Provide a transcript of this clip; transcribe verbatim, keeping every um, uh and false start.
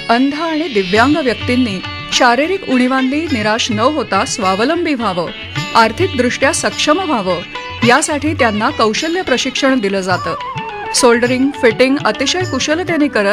अंध आणि दिव्यांग व्यक्तींनी शारीरिक उणीवांनी निराश न होता स्वावलंबी व्हावं, आर्थिकदृष्ट्या सक्षम व्हावं, यासाठी त्यांना कौशल्य प्रशिक्षण दिलं जातं. सोल्डरिंग, फिटिंग अतिशय कुशलतेने करत